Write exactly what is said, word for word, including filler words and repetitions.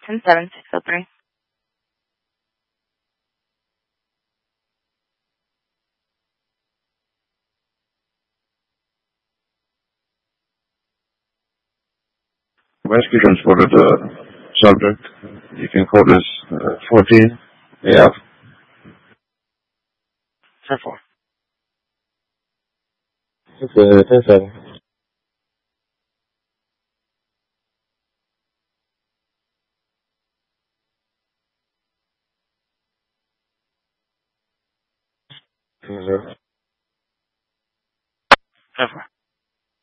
ten seven six oh three. Rescue transported the subject. You can quote this uh, fourteen. Yeah. ten four. It's uh, ten seven. ten zero. ten four.